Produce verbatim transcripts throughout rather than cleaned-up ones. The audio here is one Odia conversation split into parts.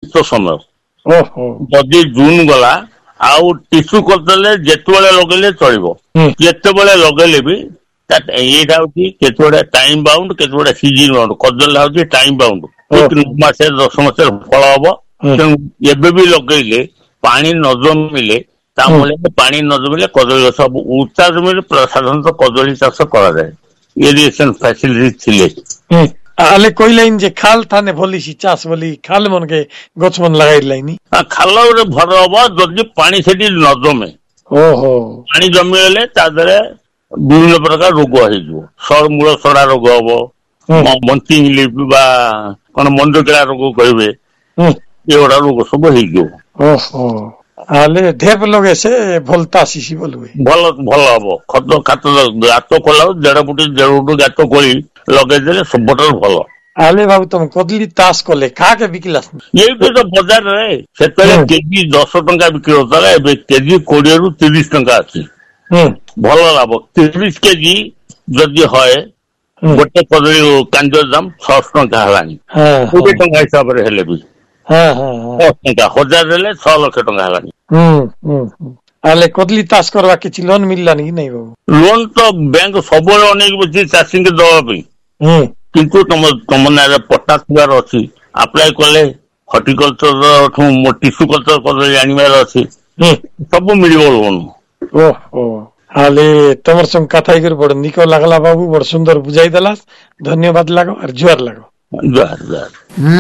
ଶୀତ ସମୟ ଯଦି ଜୁନ ଗଲା ଆଉ ଟିସୁ କରିଦେଲେ ଯେତେବେଳେ ଲଗେଇଲେ ଚଳିବ, ଯେତେବେଳେ ଲଗେଇଲେ ବି ଏଇଟା ହଉଛି କେତେବେଳେ ଟାଇମ ବାଉଣ୍ଡ କେତେବେଳେ ସିଜିନ ବାଉଣ୍ଡ। କଦଳୀ ହଉଛି ଟାଇମ ବାଉଣ୍ଡ, ନଅ ମାସରେ ଦଶ ମାସରେ ଫଳ ହବ। ତେଣୁ ଏବେ ବି ଲଗେଇଲେ ପାଣି ନ ଜମିଲେ ତା ମୂଳରେ ପାଣି ନ ଜମିଲେ କଦଳୀ ଗଛ ସବୁ ଉଚ୍ଚା ଜମିରେ ସାଧାରଣତଃ କଦଳୀ ଚାଷ କରାଯାଏ ଇରିଗେସନ ଫ୍ୟାସିଲିଟି ଥିଲେ। ଆଲେ କହିଲାଇନ ଯେ ଖାଲ ଥାନେ ଭଲିସି ଚାଷ ବୋଲି ଖାଲ ମନକେ ଗଛ ମନ ଲଗାଇଲାଇନି। ଖାଲ ଗୋଟେ ଭଲ ହବ ଯଦି ପାଣି ସେଠି ନ ଜମେ। ଓହୋ ପାଣି ଜମିଗଲେ ତା ଦେହରେ ବିଭିନ୍ନ ପ୍ରକାର ରୋଗ ହେଇଯିବ। ମୂଳ ସଡା ରୋଗ ହବ, ମଞ୍ଚିଂ ଲିଫ ବା କଣ ମଞ୍ଜକିଳା ରୋଗ କହିବେ, ଏଗୁଡା ରୋଗ ସବୁ ହେଇଯିବ। ଓହୋ ଆଲେ ଢେପ ଲଗେ ସେ ଭଲ ତାସିସି ବୋଲ ଭଲ ଭଲ ହବ। ଖତ ଖାତ ଗାତ ଖୋଲା ଦେଢ ଫୁଟ ଦେଢ ଫୁଟ ଗାତ ଖୋଳି ଲଗେଇଦେଲେ ସବୁଠାରୁ ଭଲ। ଆଲେ ବାବୁ ତମେ କଦଳୀ ତାସ କଲେ କାହାକେ ବିକିଲା? ଏଇଠି ତ ବଜାରରେ ସେତେବେଳେ କେଜି ଦଶ ଟଙ୍କା ବିକ୍ରି ହଉଥିଲା, ଏବେ କେଜି କୋଡିଏ ରୁ ତିରିଶ ଟଙ୍କା ଅଛି। ଭଲ ଲାଭ। ତିରିଶ କେଜି ଯଦି ହଏ ଗୋଟେ କଦଳୀ କାଞ୍ଜ ଦାମ ଛଅଶହ ଟଙ୍କା ହେଲାଣି। କୋଡିଏ ଟଙ୍କା ହିସାବରେ ହେଲେ ବି ଦଶ ଟଙ୍କା ହଜାର ହେଲେ ଛଅ ଲକ୍ଷ ଟଙ୍କା ହେଲାଣି। ଆଲେ କଦଳୀ ତାସ କରିବା କିଛି ଲୋନ ମିଳିଲାନି କି ନାଇଁ ବାବୁ? ଲୋନ ତ ବ୍ୟାଙ୍କ ସବୁବେଳେ ଅନେକ ବସି ଚାଷୀଙ୍କୁ ଦବା ପାଇଁ, କିନ୍ତୁ ତମ ତମ ନାଁରେ ପଟ୍ଟା ଥିବାର ଅଛି। ଆପ୍ଲାଏ କଲେ ହର୍ଟିକଲଚର ଟିସୁ କଲଚର କଦଳୀ ଆଣିବାର ଅଛି, ସବୁ ମିଳିବ ଲୋନ। ଓହୋ ଆଲେ ତମର ସঙ্গে কথা ହେଇକରି ବଡ ନିକ ଲାଗଲା ବାବୁ, ବଡ ସୁନ୍ଦର ବୁଝାଇ ଦେଲା। ଧନ୍ୟବାଦ ଲାଗ আর জুয়ার লাগ। ଜୁହାର ଜୁହାର।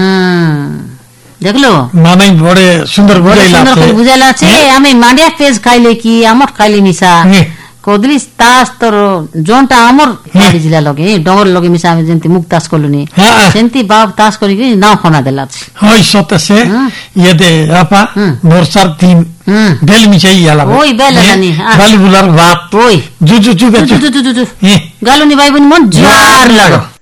দেখলো না নাই বড় সুন্দর বুঝাইলা সুন্দর বুঝাইলা আছে। আমি মান্ডিয়া পেজ খাইলে কি আমার খাইলে মিশা কদলি তাস তোর জোনটা আমার জিলা লগে ডঙ্গর লগে মিশা আমি যেমতি মুখ তাস করলুনি সেমতি বাপ তাস করিকি নাও খনা দেলা আছে। হয় সতেছে ইয়েদে আপা বর্ষার দিন বেল মিশাই ইয়ালা ওই বেল জানি গালি বুলার বাপ ওই জু জু জু জু জু জু গালুনি ভাই বোন মন জার লাগো।